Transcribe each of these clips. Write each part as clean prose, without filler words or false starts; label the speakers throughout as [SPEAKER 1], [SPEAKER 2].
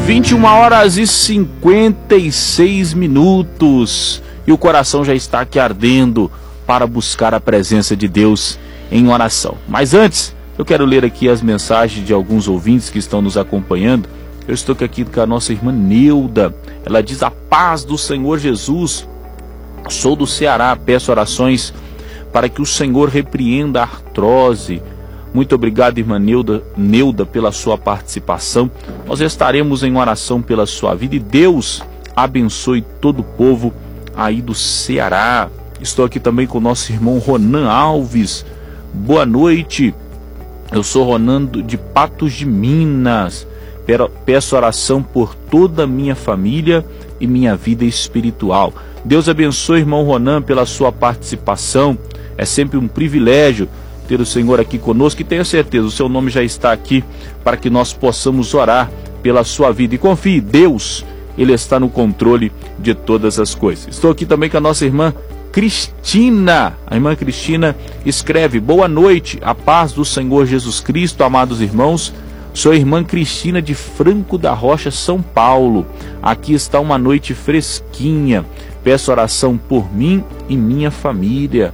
[SPEAKER 1] 21h56 e o coração já está aqui ardendo para buscar a presença de Deus em oração. Mas antes, eu quero ler aqui as mensagens de alguns ouvintes que estão nos acompanhando. Eu estou aqui com a nossa irmã Neuda. Ela diz: a paz do Senhor Jesus. Sou do Ceará, peço orações para que o Senhor repreenda a artrose. Muito obrigado, irmã Neuda, pela sua participação. Nós estaremos em oração pela sua vida e Deus abençoe todo o povo aí do Ceará. Estou aqui também com o nosso irmão Ronan Alves. Boa noite. Eu sou Ronan de Patos de Minas. Peço oração por toda a minha família e minha vida espiritual. Deus abençoe, irmão Ronan, pela sua participação. É sempre um privilégio ter o Senhor aqui conosco, e tenha certeza, o seu nome já está aqui para que nós possamos orar pela sua vida. E confie, Deus, Ele está no controle de todas as coisas. Estou aqui também com a nossa irmã Cristina. A irmã Cristina escreve: boa noite, a paz do Senhor Jesus Cristo, amados irmãos. Sou a irmã Cristina de Franco da Rocha, São Paulo. Aqui está uma noite fresquinha. Peço oração por mim e minha família.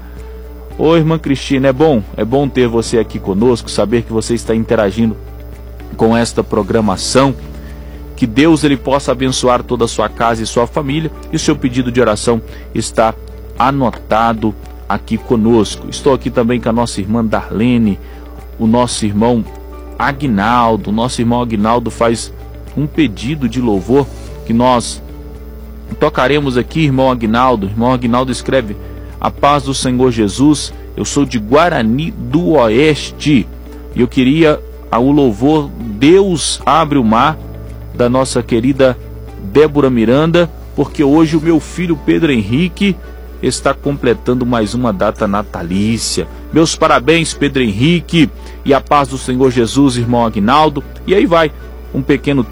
[SPEAKER 1] Ô irmã Cristina, é bom ter você aqui conosco, saber que você está interagindo com esta programação. Que Deus ele possa abençoar toda a sua casa e sua família, e o seu pedido de oração está anotado aqui conosco. Estou aqui também com a nossa irmã Darlene, o nosso irmão Aguinaldo. O nosso irmão Aguinaldo faz um pedido de louvor que nós tocaremos aqui, irmão Aguinaldo. Irmão Aguinaldo escreve: a paz do Senhor Jesus, eu sou de Guarani do Oeste e eu queria o louvor Deus Abre o Mar, da nossa querida Débora Miranda, porque hoje o meu filho Pedro Henrique está completando mais uma data natalícia. Meus parabéns, Pedro Henrique, e a paz do Senhor Jesus, irmão Aguinaldo. E aí vai um pequeno